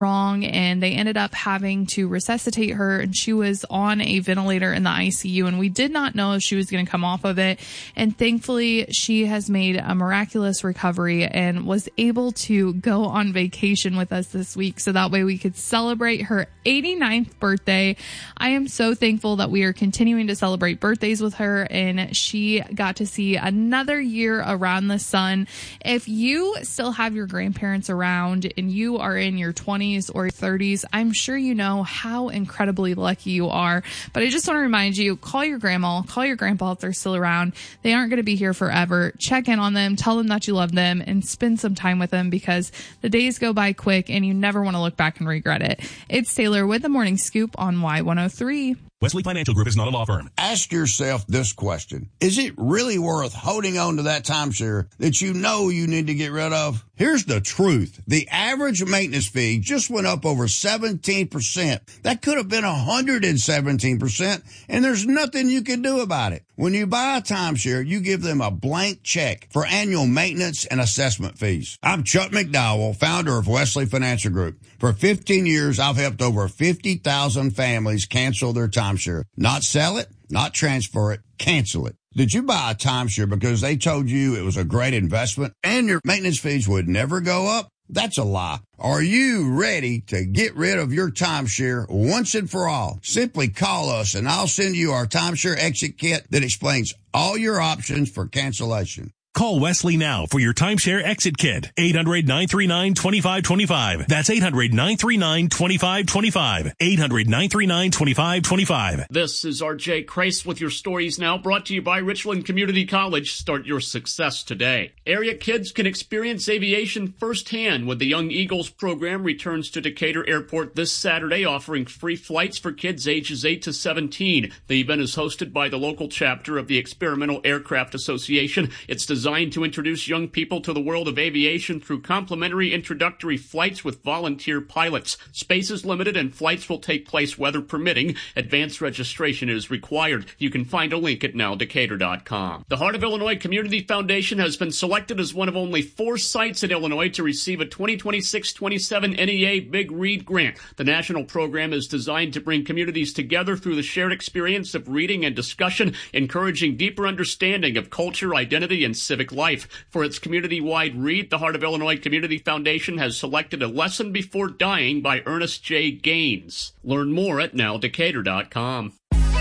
wrong, and they ended up having to resuscitate her, and she was on a ventilator in the ICU, and we did not know if she was going to come off of it. And thankfully she has made a miraculous recovery and was able to go on vacation with us this week, so that way we could celebrate her 89th birthday. I am so thankful that we are continuing to celebrate birthdays with her, and she got to see another year around the sun. If you still have your grandparents around and you are in your 20s or 30s, I'm sure you know how incredibly lucky you are. But I just want to remind you, call your grandma, call your grandpa if they're still around. They aren't going to be here forever. Check in on them, tell them that you love them, and spend some time with them, because the days go by quick and you never want to look back and regret it. It's Taylor with the Morning Scoop on Y103. Wesley Financial Group is not a law firm. Ask yourself this question. Is it really worth holding on to that timeshare that you know you need to get rid of? Here's the truth. The average maintenance fee just went up over 17%. That could have been 117%, and there's nothing you can do about it. When you buy a timeshare, you give them a blank check for annual maintenance and assessment fees. I'm Chuck McDowell, founder of Wesley Financial Group. For 15 years, I've helped over 50,000 families cancel their timeshare. Not sell it, not transfer it, cancel it. Did you buy a timeshare because they told you it was a great investment and your maintenance fees would never go up? That's a lie. Are you ready to get rid of your timeshare once and for all? Simply call us and I'll send you our timeshare exit kit that explains all your options for cancellation. Call Wesley now for your timeshare exit kit. 800-939-2525. That's 800-939-2525. 800-939-2525. This is RJ Kreis with your stories now, brought to you by Richland Community College. Start your success today. Area kids can experience aviation firsthand when the Young Eagles program returns to Decatur Airport this Saturday, offering free flights for kids ages 8 to 17. The event is hosted by the local chapter of the Experimental Aircraft Association. It's designed to introduce young people to the world of aviation through complimentary introductory flights with volunteer pilots. Space is limited and flights will take place weather permitting. Advanced registration is required. You can find a link at nowdecatur.com. The Heart of Illinois Community Foundation has been selected as one of only 4 sites in Illinois to receive a 2026-27 NEA Big Read grant. The national program is designed to bring communities together through the shared experience of reading and discussion, encouraging deeper understanding of culture, identity, and civic life. For its community-wide read, the Heart of Illinois Community Foundation has selected A Lesson Before Dying by Ernest J. Gaines. Learn more at nowdecatur.com.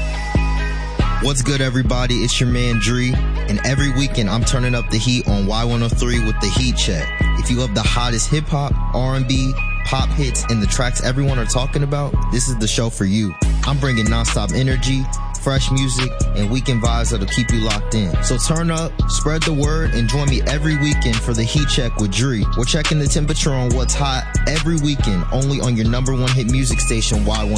What's good, everybody? It's your man, Dree. And every weekend, I'm turning up the heat on Y103 with the Heat Check. If you love the hottest hip-hop, R&B, pop hits, and the tracks everyone are talking about, this is the show for you. I'm bringing nonstop energy, fresh music, and weekend vibes that'll keep you locked in. So turn up, spread the word, and join me every weekend for the Heat Check with Dree. We're checking the temperature on what's hot every weekend, only on your #1 hit music station, Y103.